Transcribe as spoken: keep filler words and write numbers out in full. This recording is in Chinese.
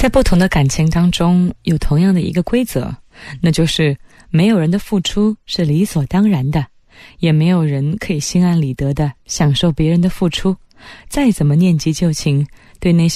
在不同的感情当中有同样的一个规则，那就是没有人的付出是理所当然的，也没有人可以心安理得的享受别人的付出。再怎么念及旧情，对那些